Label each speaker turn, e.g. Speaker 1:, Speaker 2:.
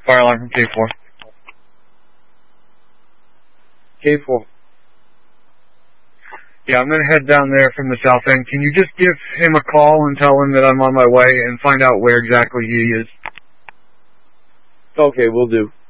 Speaker 1: Fire alarm from K4.
Speaker 2: K4.
Speaker 1: Yeah, I'm gonna head down there from the south end. Can you just give him a call and tell him that I'm on my way and find out where exactly he is?
Speaker 2: Okay, will do.